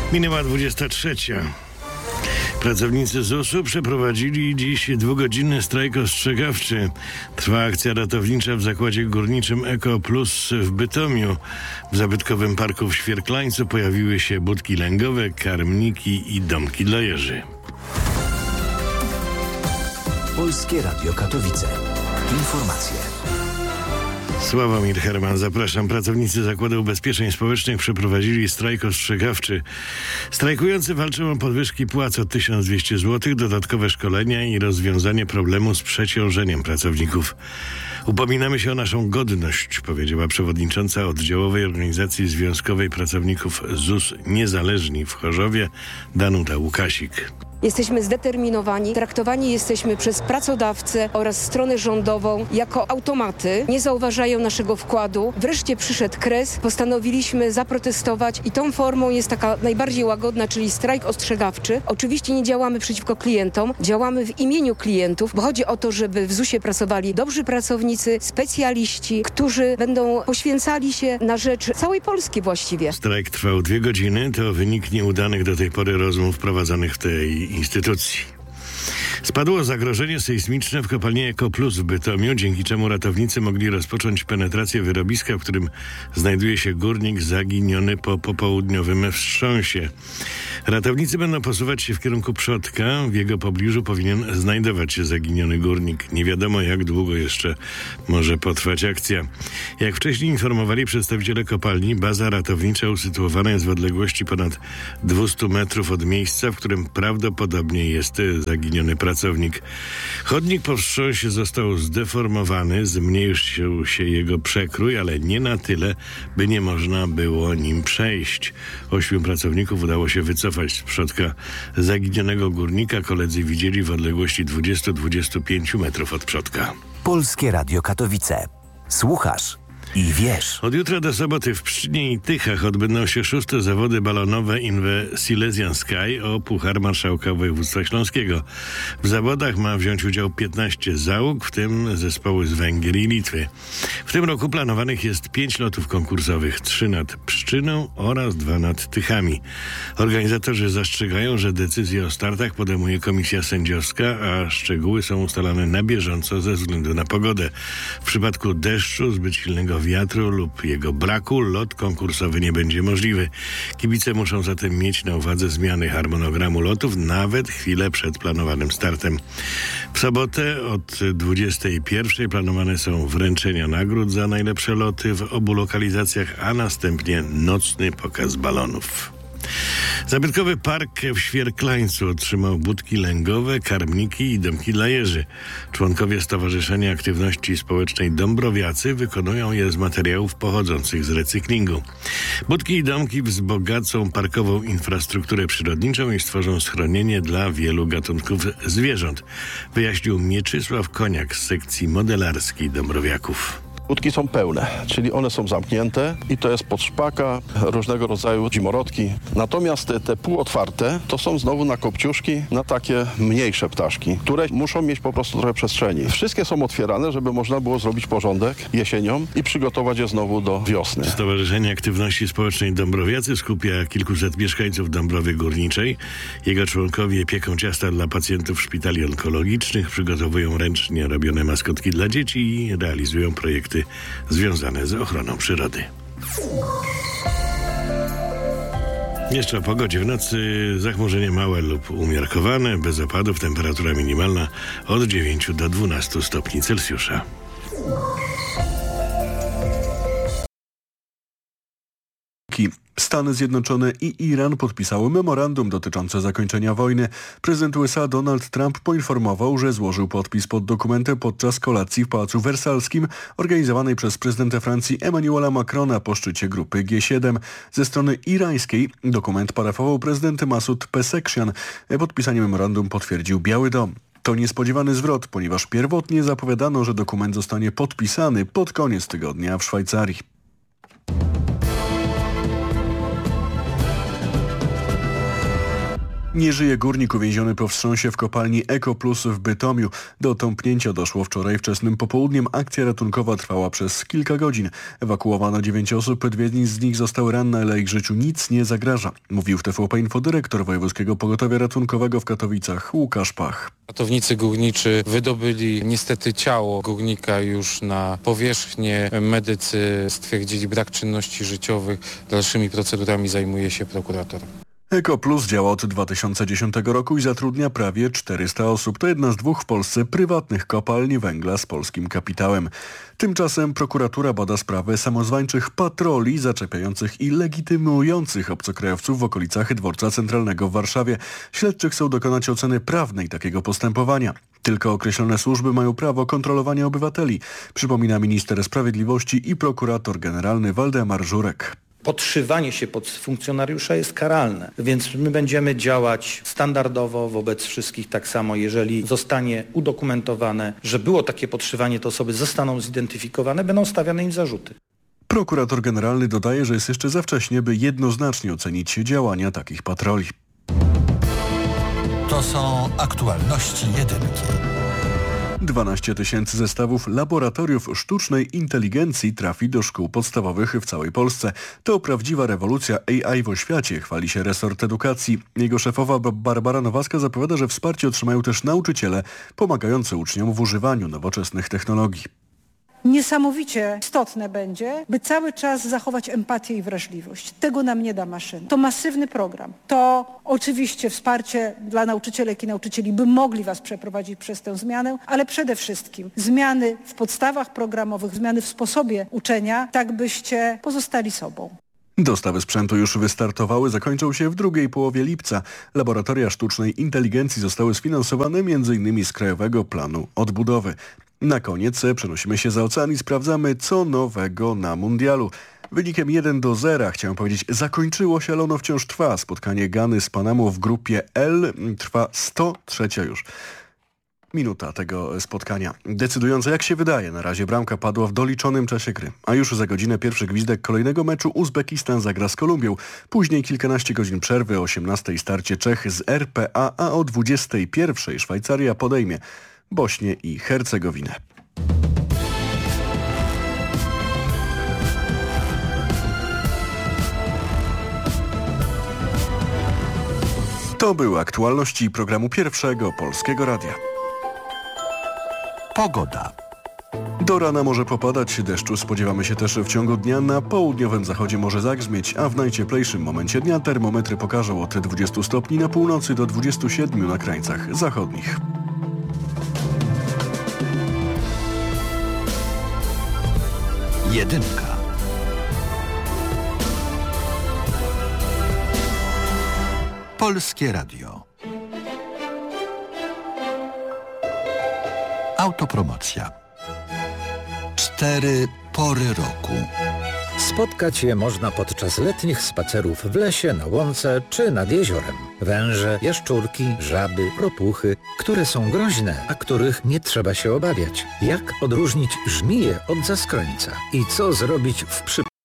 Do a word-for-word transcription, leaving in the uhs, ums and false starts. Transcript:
Minęła dwudziesta trzecia. Pracownicy zusu przeprowadzili dziś dwugodzinny strajk ostrzegawczy. Trwa akcja ratownicza w zakładzie górniczym Eko Plus w Bytomiu. W zabytkowym parku w Świerklańcu pojawiły się budki lęgowe, karmniki i domki dla jeży. Polskie Radio Katowice. Informacje. Sławomir Herman, zapraszam. Pracownicy Zakładu Ubezpieczeń Społecznych przeprowadzili strajk ostrzegawczy. Strajkujący walczą o podwyżki płac o tysiąc dwieście złotych, dodatkowe szkolenia i rozwiązanie problemu z przeciążeniem pracowników. Upominamy się o naszą godność, powiedziała przewodnicząca oddziałowej organizacji związkowej pracowników ZUS Niezależni w Chorzowie, Danuta Łukasik. Jesteśmy zdeterminowani, traktowani jesteśmy przez pracodawcę oraz stronę rządową jako automaty. Nie zauważają naszego wkładu. Wreszcie przyszedł kres, postanowiliśmy zaprotestować i tą formą jest taka najbardziej łagodna, czyli strajk ostrzegawczy. Oczywiście nie działamy przeciwko klientom, działamy w imieniu klientów, bo chodzi o to, żeby w zusie pracowali dobrzy pracownicy, specjaliści, którzy będą poświęcali się na rzecz całej Polski właściwie. Strajk trwał dwie godziny. To wynik nieudanych do tej pory rozmów prowadzonych w tej instytucji. Spadło zagrożenie sejsmiczne w kopalni Eko Plus w Bytomiu, dzięki czemu ratownicy mogli rozpocząć penetrację wyrobiska, w którym znajduje się górnik zaginiony po popołudniowym wstrząsie. Ratownicy będą posuwać się w kierunku przodka. W jego pobliżu powinien znajdować się zaginiony górnik. Nie wiadomo, jak długo jeszcze może potrwać akcja. Jak wcześniej informowali przedstawiciele kopalni, baza ratownicza usytuowana jest w odległości ponad dwieście metrów od miejsca, w którym prawdopodobnie jest zaginiony pracownik. Chodnik po wstrząsie został zdeformowany, zmniejszył się jego przekrój, ale nie na tyle, by nie można było nim przejść. Ośmiu pracowników udało się wycofać z przodka zaginionego górnika. Koledzy widzieli w odległości dwadzieścia do dwudziestu pięciu metrów od przodka. Polskie Radio Katowice. Słuchasz i wiesz. Od jutra do soboty w Pszczynie i Tychach odbędą się szóste zawody balonowe in the Silesian Sky o Puchar Marszałka Województwa Śląskiego. W zawodach ma wziąć udział piętnaście załóg, w tym zespoły z Węgier i Litwy. W tym roku planowanych jest pięć lotów konkursowych, trzy nad Pszczyną oraz dwa nad Tychami. Organizatorzy zastrzegają, że decyzje o startach podejmuje komisja sędziowska, a szczegóły są ustalane na bieżąco ze względu na pogodę. W przypadku deszczu, zbyt silnego wiatru lub jego braku lot konkursowy nie będzie możliwy. Kibice muszą zatem mieć na uwadze zmiany harmonogramu lotów nawet chwilę przed planowanym startem. W sobotę od dwudziestej pierwszej planowane są wręczenia nagród za najlepsze loty w obu lokalizacjach, a następnie nocny pokaz balonów. Zabytkowy park w Świerklańcu otrzymał budki lęgowe, karmniki i domki dla jeży. Członkowie Stowarzyszenia Aktywności Społecznej Dąbrowiacy wykonują je z materiałów pochodzących z recyklingu. Budki i domki wzbogacą parkową infrastrukturę przyrodniczą i stworzą schronienie dla wielu gatunków zwierząt, wyjaśnił Mieczysław Koniak z sekcji modelarskiej Dąbrowiaków. Budki są pełne, czyli one są zamknięte i to jest podszpaka, różnego rodzaju zimorodki. Natomiast te, te półotwarte to są znowu na kopciuszki, na takie mniejsze ptaszki, które muszą mieć po prostu trochę przestrzeni. Wszystkie są otwierane, żeby można było zrobić porządek jesienią i przygotować je znowu do wiosny. Stowarzyszenie Aktywności Społecznej Dąbrowiacy skupia kilkuset mieszkańców Dąbrowy Górniczej. Jego członkowie pieką ciasta dla pacjentów szpitali onkologicznych, przygotowują ręcznie robione maskotki dla dzieci i realizują projekty związane z ochroną przyrody. Jeszcze o pogodzie. W nocy zachmurzenie małe lub umiarkowane, bez opadów, temperatura minimalna od dziewięciu do dwunastu stopni Celsjusza. Stany Zjednoczone i Iran podpisały memorandum dotyczące zakończenia wojny. Prezydent U S A Donald Trump poinformował, że złożył podpis pod dokumentem podczas kolacji w Pałacu Wersalskim organizowanej przez prezydenta Francji Emmanuela Macrona po szczycie grupy G siedem. Ze strony irańskiej dokument parafował prezydent Masud Pezeshkian. Podpisanie memorandum potwierdził Biały Dom. To niespodziewany zwrot, ponieważ pierwotnie zapowiadano, że dokument zostanie podpisany pod koniec tygodnia w Szwajcarii. Nie żyje górnik uwięziony po wstrząsie w kopalni Ekoplus w Bytomiu. Do tąpnięcia doszło wczoraj wczesnym popołudniem. Akcja ratunkowa trwała przez kilka godzin. Ewakuowano dziewięć osób, dwie z nich zostały ranne, ale ich życiu nic nie zagraża. Mówił w T V P Info dyrektor Wojewódzkiego Pogotowia Ratunkowego w Katowicach Łukasz Pach. Ratownicy górniczy wydobyli niestety ciało górnika już na powierzchnię. Medycy stwierdzili brak czynności życiowych. Dalszymi procedurami zajmuje się prokurator. Ekoplus działa od dwa tysiące dziesiątego roku i zatrudnia prawie czterysta osób. To jedna z dwóch w Polsce prywatnych kopalni węgla z polskim kapitałem. Tymczasem prokuratura bada sprawę samozwańczych patroli zaczepiających i legitymujących obcokrajowców w okolicach Dworca Centralnego w Warszawie. Śledczy chcą dokonać oceny prawnej takiego postępowania. Tylko określone służby mają prawo kontrolowania obywateli, przypomina minister sprawiedliwości i prokurator generalny Waldemar Żurek. Podszywanie się pod funkcjonariusza jest karalne, więc my będziemy działać standardowo wobec wszystkich tak samo. Jeżeli zostanie udokumentowane, że było takie podszywanie, to osoby zostaną zidentyfikowane, będą stawiane im zarzuty. Prokurator generalny dodaje, że jest jeszcze za wcześnie, by jednoznacznie ocenić działania takich patroli. To są aktualności jedynki. dwanaście tysięcy zestawów laboratoriów sztucznej inteligencji trafi do szkół podstawowych w całej Polsce. To prawdziwa rewolucja A I w oświacie, chwali się resort edukacji. Jego szefowa Barbara Nowacka zapowiada, że wsparcie otrzymają też nauczyciele pomagający uczniom w używaniu nowoczesnych technologii. Niesamowicie istotne będzie, by cały czas zachować empatię i wrażliwość. Tego nam nie da maszyna. To masywny program. To oczywiście wsparcie dla nauczycielek i nauczycieli, by mogli was przeprowadzić przez tę zmianę, ale przede wszystkim zmiany w podstawach programowych, zmiany w sposobie uczenia, tak byście pozostali sobą. Dostawy sprzętu już wystartowały, zakończą się w drugiej połowie lipca. Laboratoria sztucznej inteligencji zostały sfinansowane między innymi z Krajowego Planu Odbudowy. Na koniec przenosimy się za ocean i sprawdzamy, co nowego na mundialu. Wynikiem jeden do zera, chciałem powiedzieć, zakończyło się, ale ono wciąż trwa. Spotkanie Gany z Panamą w grupie L trwa sto trzecia już minuta tego spotkania. Decydująco, jak się wydaje, na razie bramka padła w doliczonym czasie gry. A już za godzinę pierwszy gwizdek kolejnego meczu Uzbekistan zagra z Kolumbią. Później kilkanaście godzin przerwy, o osiemnastej starcie Czech z R P A, a o dwudziestej pierwszej Szwajcaria podejmie Bośnię i Hercegowinę. To były aktualności programu Pierwszego Polskiego Radia. Pogoda. Do rana może popadać deszczu, spodziewamy się też w ciągu dnia. Na południowym zachodzie może zagrzmieć, a w najcieplejszym momencie dnia termometry pokażą od dwudziestu stopni na północy do dwudziestu siedmiu na krańcach zachodnich. Jedynka. Polskie Radio. Autopromocja. Cztery pory roku. Spotkać je można podczas letnich spacerów w lesie, na łące czy nad jeziorem. Węże, jaszczurki, żaby, ropuchy, które są groźne, a których nie trzeba się obawiać. Jak odróżnić żmiję od zaskrońca? I co zrobić w przypadku